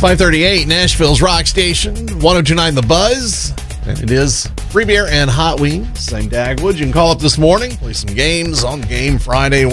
538, Nashville's rock station, 1029 The Buzz. And it is free beer and hot wings. Same Dagwood. You can call up this morning, play some games on Game Friday,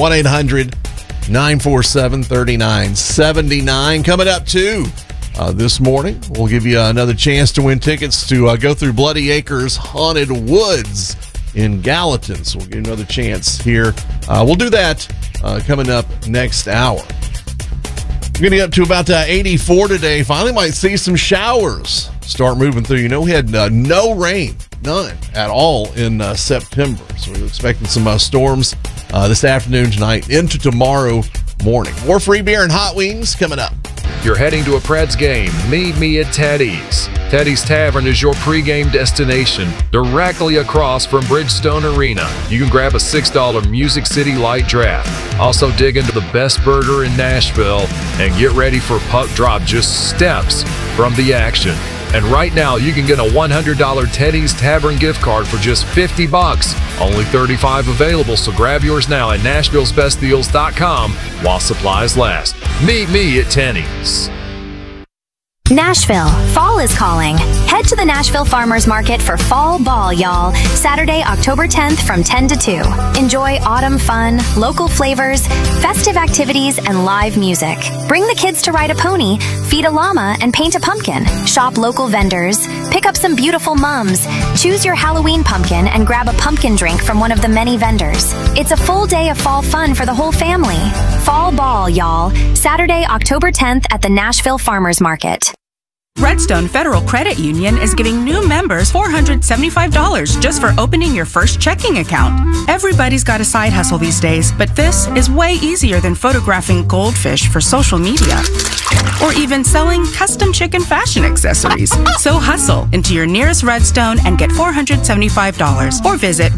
1-800-947-3979. Coming up, too, this morning, we'll give you another chance to win tickets to go through Bloody Acres Haunted Woods in Gallatin. So we'll give you another chance here. We'll do that coming up next hour. We're going to get up to about 84 today. Finally might see some showers start moving through. You know, we had no rain, none at all in September. So we're expecting some storms this afternoon, tonight, into tomorrow morning. More free beer and hot wings coming up. You're heading to a Preds game. Meet me at Teddy's. Teddy's Tavern is your pregame destination, directly across from Bridgestone Arena. You can grab a $6 Music City Light Draft. Also dig into the best burger in Nashville and get ready for puck drop just steps from the action. And right now, you can get a $100 Teddy's Tavern gift card for just $50. Only 35 available, so grab yours now at Nashville'sBestDeals.com while supplies last. Meet me at Teddy's. Nashville, fall is calling. Head to the Nashville Farmers Market for Fall Ball, y'all. Saturday, October 10th from 10 to 2. Enjoy autumn fun, local flavors, festive activities, and live music. Bring the kids to ride a pony, feed a llama, and paint a pumpkin. Shop local vendors, pick up some beautiful mums, choose your Halloween pumpkin, and grab a pumpkin drink from one of the many vendors. It's a full day of fall fun for the whole family. Fall Ball, y'all. Saturday, October 10th at the Nashville Farmers Market. Redstone Federal Credit Union is giving new members $475 just for opening your first checking account. Everybody's got a side hustle these days, but this is way easier than photographing goldfish for social media or even selling custom chicken fashion accessories. So hustle into your nearest Redstone and get $475 or visit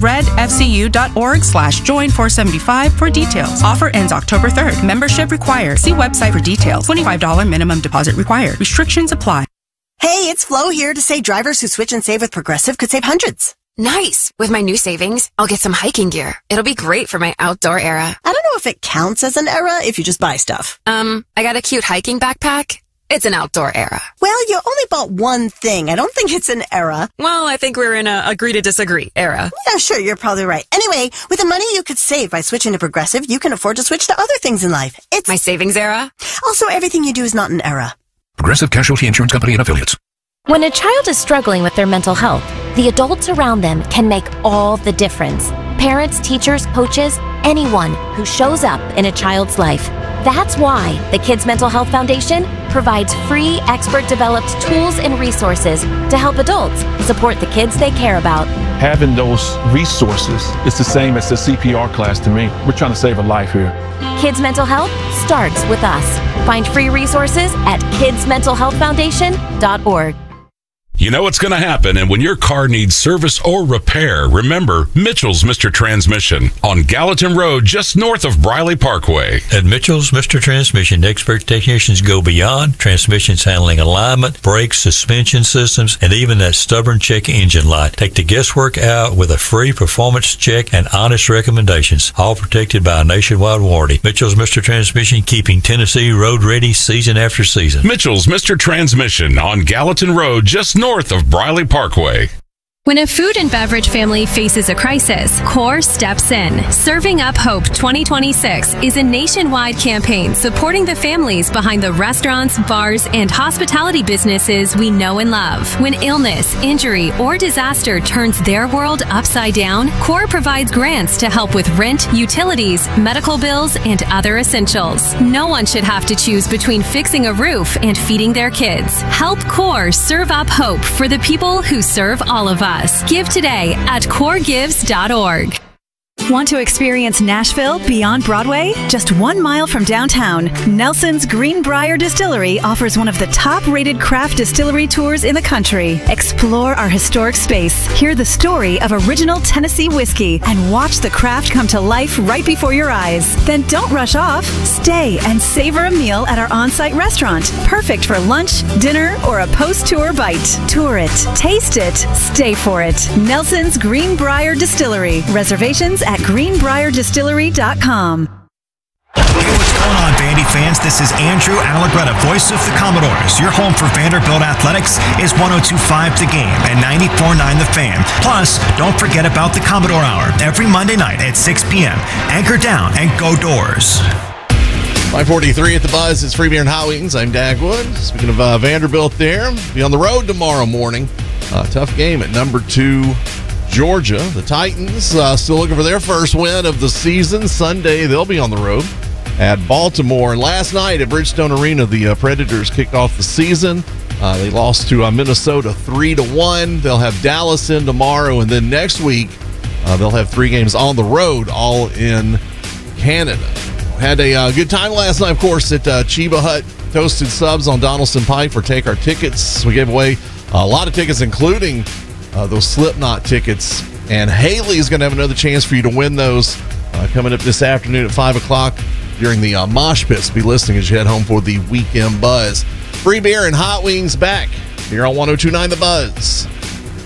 redfcu.org/join475 for details. Offer ends October 3rd. Membership required. See website for details. $25 minimum deposit required. Restrictions apply. Hey, it's Flo here to say drivers who switch and save with Progressive could save hundreds. Nice! With my new savings, I'll get some hiking gear. It'll be great for my outdoor era. I don't know if it counts as an era if you just buy stuff. I got a cute hiking backpack. It's an outdoor era. Well, you only bought one thing. I don't think it's an era. Well, I think we're in a agree to disagree era. Yeah, sure, you're probably right. Anyway, with the money you could save by switching to Progressive, you can afford to switch to other things in life. It's my savings era. Also, everything you do is not an era. Progressive Casualty Insurance Company and Affiliates. When a child is struggling with their mental health, the adults around them can make all the difference. Parents, teachers, coaches, anyone who shows up in a child's life. That's why the Kids Mental Health Foundation provides free, expert-developed tools and resources to help adults support the kids they care about. Having those resources is the same as the CPR class to me. We're trying to save a life here. Kids Mental Health starts with us. Find free resources at kidsmentalhealthfoundation.org. You know what's going to happen, and when your car needs service or repair, remember Mitchell's Mr. Transmission on Gallatin Road, just north of Briley Parkway. At Mitchell's Mr. Transmission, expert technicians go beyond transmissions handling alignment, brakes, suspension systems, and even that stubborn check engine light. Take the guesswork out with a free performance check and honest recommendations, all protected by a nationwide warranty. Mitchell's Mr. Transmission, keeping Tennessee road ready season after season. Mitchell's Mr. Transmission on Gallatin Road, just north of Briley Parkway. When a food and beverage family faces a crisis, CORE steps in. Serving Up Hope 2026 is a nationwide campaign supporting the families behind the restaurants, bars, and hospitality businesses we know and love. When illness, injury, or disaster turns their world upside down, CORE provides grants to help with rent, utilities, medical bills, and other essentials. No one should have to choose between fixing a roof and feeding their kids. Help CORE serve up hope for the people who serve all of us. Give today at coregives.org. Want to experience Nashville beyond Broadway? Just 1 mile from downtown, Nelson's Greenbrier Distillery offers one of the top-rated craft distillery tours in the country. Explore our historic space, hear the story of original Tennessee whiskey, and watch the craft come to life right before your eyes. Then don't rush off. Stay and savor a meal at our on-site restaurant, perfect for lunch, dinner, or a post-tour bite. Tour it, taste it, stay for it. Nelson's Greenbrier Distillery. Reservations at greenbrierdistillery.com. What's going on, Vandy fans, this is Andrew Allegretta, voice of the Commodores. Your home for Vanderbilt Athletics is 102.5 The Game and 94.9 The Fan. Plus, don't forget about the Commodore Hour every Monday night at 6 p.m. Anchor down and go Doors. 5:43 at the Buzz. It's Free Beer and Hot Wings. I'm Dagwood. Speaking of Vanderbilt there, be on the road tomorrow morning. Tough game at number 2 Georgia. The Titans still looking for their first win of the season. Sunday, they'll be on the road at Baltimore. And last night at Bridgestone Arena, the Predators kicked off the season. They lost to Minnesota 3-1. They'll have Dallas in tomorrow, and then next week they'll have 3 games on the road, all in Canada. Had a good time last night, of course, at Chiba Hut Toasted Subs on Donaldson Pike for Take Our Tickets. We gave away a lot of tickets, including those Slipknot tickets. And Haley's going to have another chance for you to win those coming up this afternoon at 5 o'clock during the Mosh Pits. Be listening as you head home for the Weekend Buzz. Free Beer and Hot Wings back here on 102.9 The Buzz.